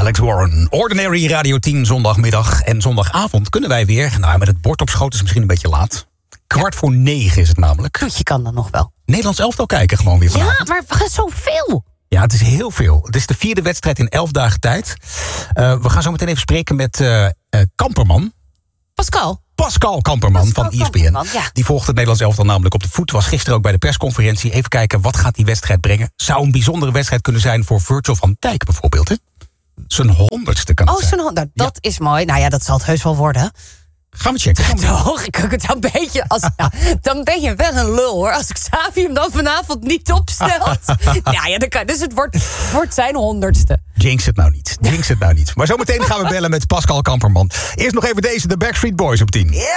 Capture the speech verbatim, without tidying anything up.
Alex Warren. Ordinary Radio tien, zondagmiddag en zondagavond kunnen wij weer... Nou, met het bord op schoot is misschien een beetje laat. Kwart voor negen is het namelijk. Je kan dan nog wel. Nederlands elftal kijken gewoon weer vanavond. Ja, maar we gaan zoveel. Ja, het is heel veel. Het is de vierde wedstrijd in elf dagen tijd. Uh, we gaan zo meteen even spreken met uh, uh, Kamperman. Pascal. Pascal Kamperman Pascal van E S P N. Kamperman, ja. Die volgt het Nederlands elftal namelijk op de voet. Was gisteren ook bij de persconferentie. Even kijken, wat gaat die wedstrijd brengen? Zou een bijzondere wedstrijd kunnen zijn voor Virgil van Dijk bijvoorbeeld, hè? Zijn honderdste kan het Oh, zijn. zijn honderd. Dat ja. is mooi. Nou ja, dat zal het heus wel worden. Gaan we checken. Toch, ik het dan een beetje als, ja, dan ben je wel een lul, hoor. Als Xavi hem dan vanavond niet opstelt. ja, ja, dan kan, dus het wordt, wordt zijn honderdste. Jinx het nou niet. Jinx het nou niet. Maar zometeen gaan we bellen met Pascal Kamperman. Eerst nog even deze, de Backstreet Boys op tien. Yeah!